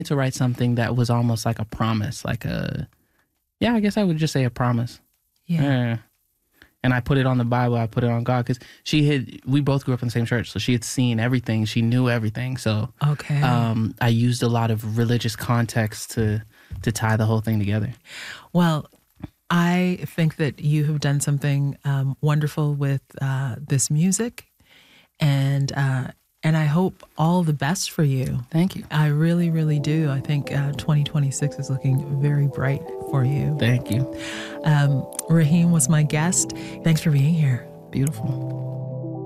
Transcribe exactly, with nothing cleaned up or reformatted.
to write something that was almost like a promise, like a, yeah, I guess I would just say a promise. Yeah. Yeah. And I put it on the Bible, I put it on God, because she had, we both grew up in the same church, so she had seen everything, she knew everything. So okay. um, I used a lot of religious context to to tie the whole thing together. Well, I think that you have done something um, wonderful with uh, this music, and uh, and I hope all the best for you. Thank you. I really, really do. I think uh, twenty twenty-six is looking very bright for you. Thank you. Um, Raheem was my guest. Thanks for being here. Beautiful.